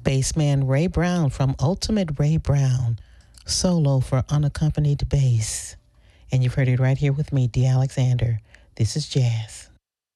bassman Ray Brown from Ultimate Ray Brown, solo for unaccompanied bass. And you've heard it right here with me, D. Alexander. This is jazz.